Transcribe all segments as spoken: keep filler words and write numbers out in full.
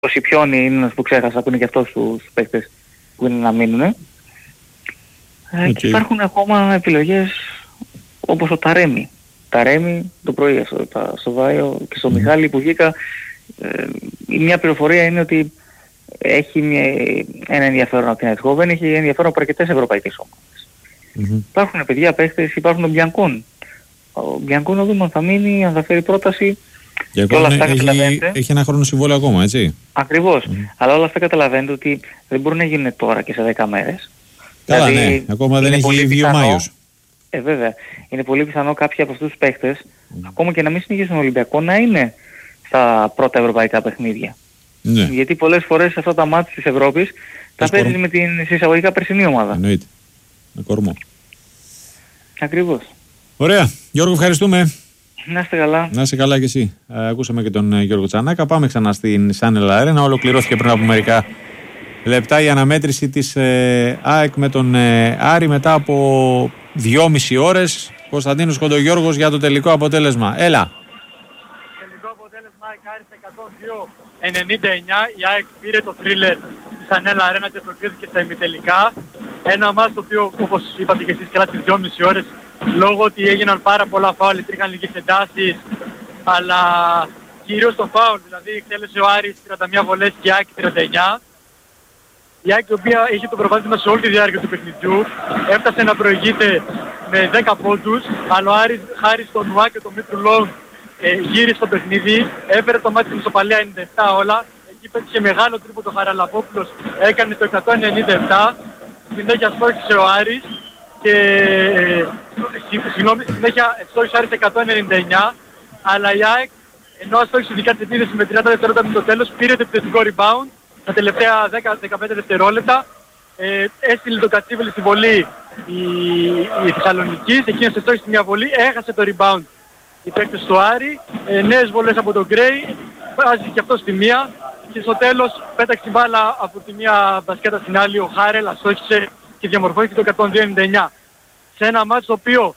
ο Σιπιόνι είναι ένας που ξέχασα, που είναι και αυτός στους παίκτες που είναι να μείνουν. Okay. Και υπάρχουν ακόμα επιλογές όπως ο Ταρέμι. Ταρέμι το πρωί στο, στο Βάιο και στο mm. Μιχάλη που βγήκα. Ε, μια πληροφορία είναι ότι έχει μια, ένα ενδιαφέρον από την Αιτχόβεν, έχει ενδιαφέρον από αρκετές ευρωπαϊκές ομάδες. Mm-hmm. Υπάρχουν παιδιά παίχτες, υπάρχουν ο Μπιανκόν. Ο Μπιανκόν να δούμε αν θα μείνει, αν θα φέρει πρόταση. Και όλα αυτά έχει, έχει ένα χρόνο συμβόλαιο ακόμα, έτσι. Ακριβώς. Mm. Αλλά όλα αυτά καταλαβαίνετε ότι δεν μπορούν να γίνουν τώρα και σε δέκα μέρες. Καλά, δηλαδή, ναι. Ακόμα δεν έχει βγει ο Μάιος. Ε, βέβαια. Είναι πολύ πιθανό κάποιοι από αυτούς τους παίχτες, mm. ακόμα και να μην συνεχίσουν Ολυμπιακό, να είναι στα πρώτα ευρωπαϊκά παιχνίδια. Ναι. Γιατί πολλές φορές αυτά τα μάτια της Ευρώπης τα παίζεις με την εισαγωγικά περσινή ομάδα. Εννοείται. Με κορμό. Ακριβώς. Ωραία. Γιώργο, ευχαριστούμε. Να είστε καλά. Να είστε καλά κι εσύ. Ε, ακούσαμε και τον ε, Γιώργο Τσανάκα. Πάμε ξανά στην Σάνελα Αρένα. Ολοκληρώθηκε πριν από μερικά λεπτά η αναμέτρηση της ε, ΑΕΚ με τον ε, Άρη μετά από δυόμιση ώρες. Κωνσταντίνος Κοντογιώργος για το τελικό αποτέλεσμα. Έλα. Τελικό αποτέλεσμα ΑΕΚ Άρης εκατόν δύο ενενήντα εννιά. Η ΑΕΚ πήρε το θρίλερ της Σάνελα Αρένα και προκρίθηκε στα ημιτελικά. Ένα μάτς το οποίο, όπως είπατε και εσείς, καλά τις δυόμιση ώρες, λόγω ότι έγιναν πάρα πολλά φάουλ, υπήρχαν λίγες εντάσεις, αλλά κυρίως το φάουλ, δηλαδή εκτέλεσε ο Άρης τριάντα μία βολές και η ΑΕΚ τριάντα εννιά. Η ΑΕΚ η οποία είχε το προβάδισμα σε όλη τη διάρκεια του παιχνιδιού, έφτασε να προηγείται με δέκα πόντους, αλλά ο Άρης χάρη στον Νουά και τον Μήτρου Λόγκ ε, γύρισε στο παιχνίδι, έφερε το μάτι στην ισοπαλία ενενήντα επτά όλα, εκεί πέτυχε μεγάλο τρίποντο το Χαραλαμπόπουλος, έκανε το εκατόν ενενήντα επτά, συνέχεια στόχισε ο Άρης και συγγνώμη, συνέχεια στόχισε ο Άρης εκατόν ενενήντα εννιά, αλλά η ΑΕΚ, ενώ αστόχισε ειδικά την επίθεση με τριάντα δευτερόλεπτα με το τέλος, πήρε το επιθετικό rebound τα τελευταία δέκα με δεκαπέντε δευτερόλεπτα, ε, έστειλε τον Κατσίβελη στη βολή η, η Θεσσαλονικής, εκείνος στόχισε μια βολή, έχασε το rebound οι παίκτες του Άρη, ε, νέες βολές από τον Γκρέι, βάζει και αυτό στη μία και στο τέλος πέταξε την μπάλα από τη μία μπασκέτα στην άλλη, ο Χάρελ αστόχισε και διαμορφώθηκε το εκατόν δύο ενενήντα εννιά. Σε ένα μάτς το οποίο,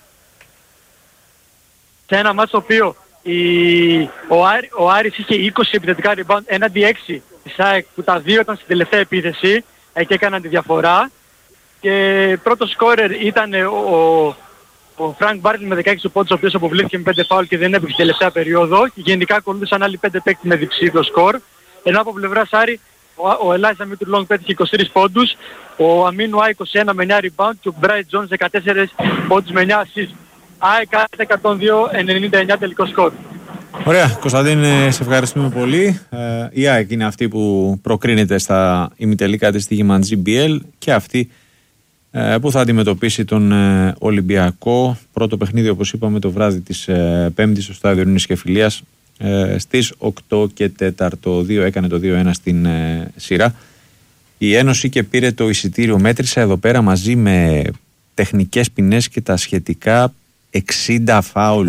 σε ένα μάτς το οποίο η, ο, Άρη, ο Άρης είχε είκοσι επιθετικά rebound έναντι έξι της ΑΕΚ που τα δύο ήταν στην τελευταία επίθεση και έκαναν τη διαφορά. Και πρώτος σκόρερ ήταν ο, ο Φρανκ Μπάρτιν με δεκαέξι πόντους, ο οποίος αποβλήθηκε με πέντε φάουλ και δεν έπαιξε την τελευταία περίοδο. Και γενικά ακολούθησαν άλλοι πέντε παίκτες με διψήφιο σκορ. Ενώ από πλευράς Άρη ο, ο Ελάιζα Μίτουρ Λόγκ πέτυχε είκοσι τρεις πόντους, ο Αμίνου Άι είκοσι ένα με εννιά rebound και ο Μπράιτ Τζόνς δεκατέσσερα πόντους με εννιά assist. ΑΕΚ εκατόν δύο ενενήντα εννιά τελικό σκορ. Ωραία, Κωνσταντίνε, σε ευχαριστούμε πολύ. Ε, η ΑΕΚ είναι αυτή που προκρίνεται στα ημιτελικά της στη τζι μπι ελ και αυτή ε, που θα αντιμετωπίσει τον ε, Ολυμπιακό. Πρώτο παιχνίδι, όπως είπαμε, το βράδυ της ε, Πέμπτης στο στάδιο Ειρήνης και Φιλίας ε, στις οκτώ και τέσσερα. Το δύο έκανε το δύο ένα στην ε, σειρά. Η Ένωση και πήρε το εισιτήριο. Μέτρησα εδώ πέρα μαζί με τεχνικές ποινές και τα σχετικά εξήντα φάουλ.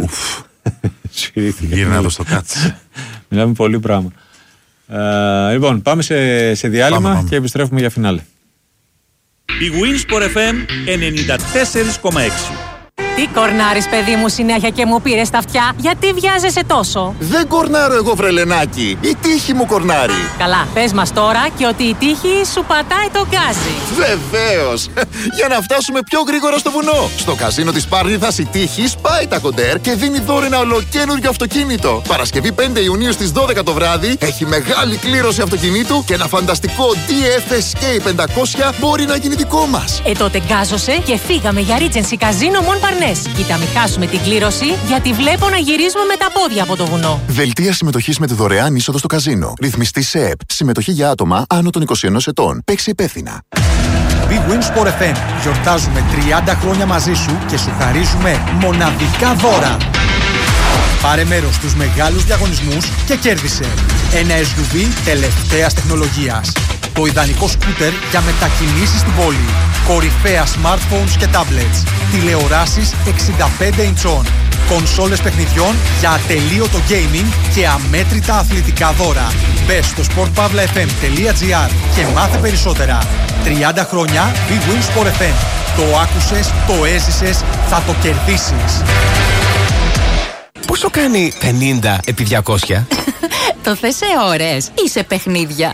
Γύρνα το στο κάτσε. Μιλάμε πολύ πράγμα. Ε, λοιπόν, πάμε σε, σε διάλειμμα πάμε, πάμε. Και επιστρέφουμε για φινάλε. Η Winsport εφ εμ ενενήντα τέσσερα κόμμα έξι. Τι κορνάρεις, παιδί μου, συνέχεια και μου πήρες τα αυτιά? Γιατί βιάζεσαι τόσο? Δεν κορνάρω εγώ, βρελενάκι. Η τύχη μου κορνάρει. Καλά, πες μας τώρα και ότι η τύχη σου πατάει το γκάζι. Βεβαίως. Για να φτάσουμε πιο γρήγορα στο βουνό. Στο καζίνο της Πάρνηθας η τύχη σπάει τα κοντέρ και δίνει δώρο ένα ολοκαίνουργιο αυτοκίνητο. Παρασκευή πέντε Ιουνίου στις δώδεκα το βράδυ έχει μεγάλη κλήρωση αυτοκινήτου και ένα φανταστικό ντι εφ ες κέι πεντακόσια μπορεί να γίνει δικό μας. Ε, τότε γκάζωσε και φύγαμε για Regency Casino Mon Parnes. Κοίτα, μην χάσουμε την κλήρωση, γιατί βλέπω να γυρίζουμε με τα πόδια από το βουνό. Δελτία συμμετοχής με τη δωρεάν είσοδο στο καζίνο. Ρυθμιστή ΣΕΕΠ. Συμμετοχή για άτομα άνω των είκοσι ενός ετών. Παίξει υπεύθυνα. Big Win Sport εφ εμ. Γιορτάζουμε τριάντα χρόνια μαζί σου και σου χαρίζουμε μοναδικά δώρα. Πάρε μέρος στους μεγάλους διαγωνισμούς και κέρδισε ένα ες γιου βι τελευταίας τεχνολογίας. Το ιδανικό σκούτερ για μετακινήσεις στην πόλη. Κορυφαία smartphones και tablets. Τηλεοράσεις εξήντα πέντε ιντσών. Κονσόλες παιχνιδιών για ατελείωτο gaming και αμέτρητα αθλητικά δώρα. Μπες στο σπορτ παύλα εφ εμ τελεία τζι άρ και μάθε περισσότερα. τριάντα χρόνια Big Win Sport εφ εμ. Το άκουσες, το έζησες, θα το κερδίσεις. πόσο κάνει πενήντα επί διακόσια? Το θες σε ώρες ή σε παιχνίδια?